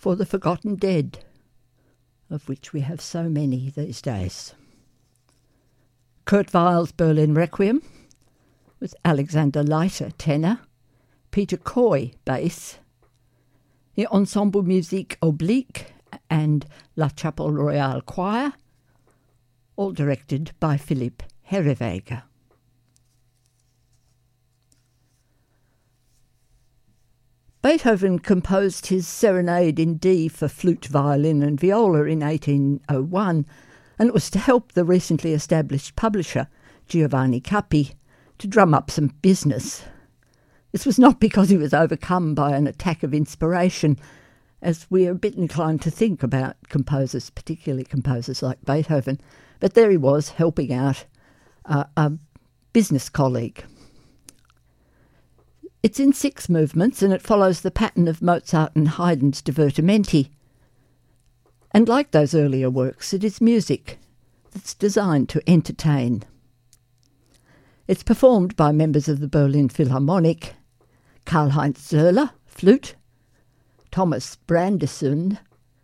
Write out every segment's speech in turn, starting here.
for the forgotten dead, of which we have so many these days. Kurt Weill's Berlin Requiem, with Alexander Leiter tenor, Peter Coy bass, the Ensemble Musique Oblique and La Chapelle Royale Choir, all directed by Philipp Herreweghe. Beethoven composed his Serenade in D for flute, violin and viola in 1801, and it was to help the recently established publisher, Giovanni Cappi, to drum up some business. This was not because he was overcome by an attack of inspiration, as we are a bit inclined to think about composers, particularly composers like Beethoven, but there he was, helping out a business colleague. It's in 6 movements, and it follows the pattern of Mozart and Haydn's Divertimenti. And like those earlier works, it is music that's designed to entertain. It's performed by members of the Berlin Philharmonic, Karl-Heinz Zöller, flute, Thomas Brandesund,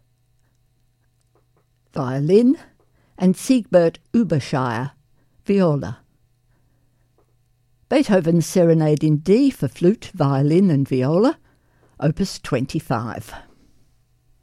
violin, and Siegbert Überschaier, viola. Beethoven's Serenade in D for flute, violin and viola, Opus 25.